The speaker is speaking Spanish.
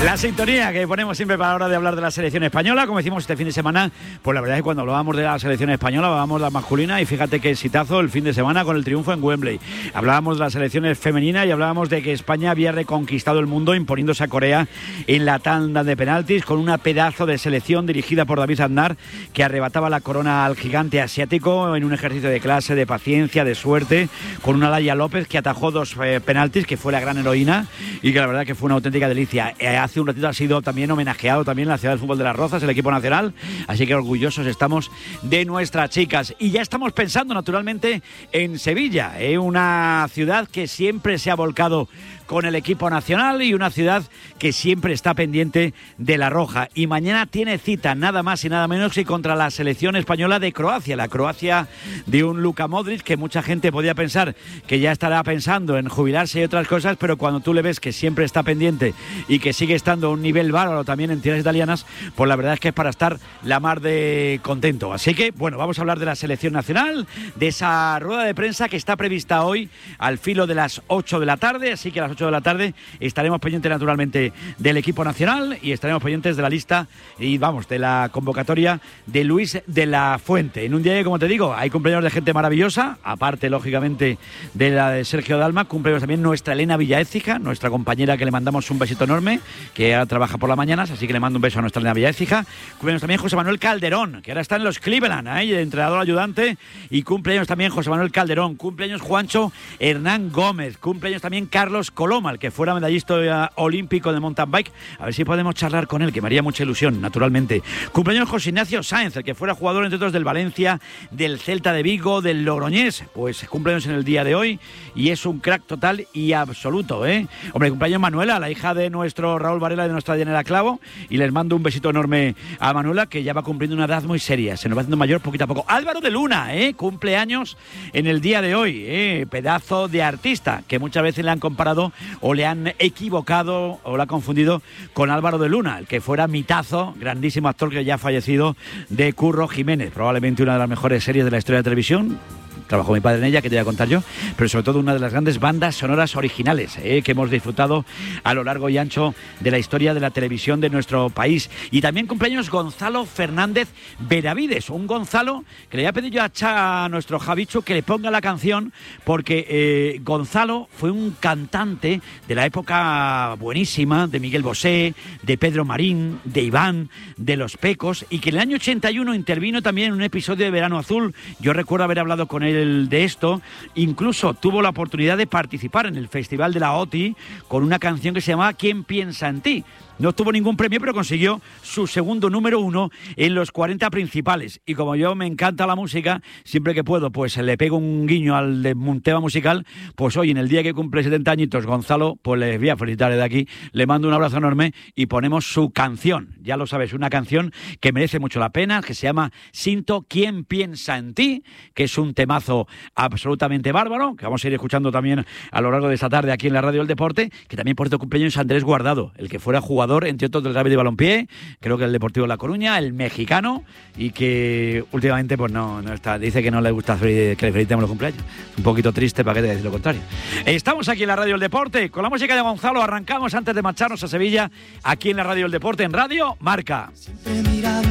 La sintonía que ponemos siempre para la hora de hablar de la selección española, como decimos este fin de semana, pues la verdad es que cuando hablábamos de la selección española, hablábamos de la masculina y fíjate qué exitazo el fin de semana con el triunfo en Wembley. Hablábamos de las selecciones femeninas y hablábamos de que España había reconquistado el mundo imponiéndose a Corea en la tanda de penaltis con una pedazo de selección dirigida por David Aznar que arrebataba la corona al gigante asiático en un ejercicio de clase, de paciencia, de suerte, con una Laia López que atajó dos penaltis, que fue la gran heroína y que la verdad que fue una auténtica delicia. Hace un ratito ha sido también homenajeado también en la ciudad del fútbol de Las Rozas, el equipo nacional, así que orgullosos estamos de nuestras chicas. Y ya estamos pensando naturalmente en Sevilla, una ciudad que siempre se ha volcado con el equipo nacional y una ciudad que siempre está pendiente de la roja. Y mañana tiene cita nada más y nada menos que contra la selección española de Croacia, la Croacia de un Luka Modric que mucha gente podía pensar que ya estará pensando en jubilarse y otras cosas, pero cuando tú le ves que siempre está pendiente y que sigue estando a un nivel bárbaro también en tierras italianas, pues la verdad es que es para estar la mar de contento. Así que, bueno, vamos a hablar de la selección nacional, de esa rueda de prensa que está prevista hoy al filo de las 8 de la tarde, así que a las 8 de la tarde estaremos pendientes naturalmente del equipo nacional y estaremos pendientes de la lista y vamos, de la convocatoria de Luis de la Fuente. En un día que, como te digo, hay cumpleaños de gente maravillosa, aparte lógicamente de la de Sergio Dalma, cumpleaños también nuestra Elena Villaécija, nuestra compañera que le mandamos un besito enorme, que ahora trabaja por las mañanas, así que le mando un beso a nuestra Elena Villaécija. Cumpleaños también José Manuel Calderón, que ahora está en los Cleveland, de entrenador ayudante, y cumpleaños también José Manuel Calderón, cumpleaños Juancho Hernán Gómez, cumpleaños también Carlos Coloma, el que fuera medallista olímpico de mountain bike, a ver si podemos charlar con él, que me haría mucha ilusión, naturalmente. Cumpleaños José Ignacio Sáenz, el que fuera jugador entre otros del Valencia, del Celta de Vigo, del Logroñés, pues cumpleaños en el día de hoy y es un crack total y absoluto, Hombre, cumpleaños Manuela, la hija de nuestro Raúl Varela y de nuestra Diana Clavo, y les mando un besito enorme a Manuela, que ya va cumpliendo una edad muy seria, se nos va haciendo mayor poquito a poco. Álvaro de Luna, cumpleaños en el día de hoy, pedazo de artista, que muchas veces le han comparado o le han equivocado o le han confundido con Álvaro de Luna, el que fuera mitazo, grandísimo actor que ya ha fallecido, de Curro Jiménez, probablemente una de las mejores series de la historia de la televisión. Trabajó mi padre en ella, que te voy a contar yo, pero sobre todo una de las grandes bandas sonoras originales que hemos disfrutado a lo largo y ancho de la historia de la televisión de nuestro país. Y también cumpleaños Gonzalo Fernández Benavides, un Gonzalo que le voy a pedir yo a nuestro Javichu que le ponga la canción, porque Gonzalo fue un cantante de la época buenísima de Miguel Bosé, de Pedro Marín, de Iván, de Los Pecos, y que en el año 81 intervino también en un episodio de Verano Azul. Yo recuerdo haber hablado con él de esto, incluso tuvo la oportunidad de participar en el Festival de la OTI con una canción que se llamaba ¿Quién piensa en ti? No obtuvo ningún premio, pero consiguió su segundo número 1 en los 40 principales. Y como yo me encanta la música, siempre que puedo, pues le pego un guiño al de un tema musical. Pues hoy, en el día que cumple 70 añitos Gonzalo, pues les voy a felicitar desde aquí, le mando un abrazo enorme y ponemos su canción. Ya lo sabes, una canción que merece mucho la pena, que se llama Sinto ¿Quién piensa en ti?, que es un temazo absolutamente bárbaro, que vamos a ir escuchando también a lo largo de esta tarde aquí en la Radio del Deporte, que también por este cumpleaños Andrés Guardado, el que fuera jugador entre otros del rugby de balompié, creo que el Deportivo de La Coruña, el mexicano, y que últimamente pues no está, dice que no le gusta que le felicitemos los cumpleaños. Un poquito triste, para qué te decir lo contrario. Estamos aquí en la Radio del Deporte con la música de Gonzalo. Arrancamos antes de marcharnos a Sevilla, aquí en la Radio del Deporte, en Radio Marca.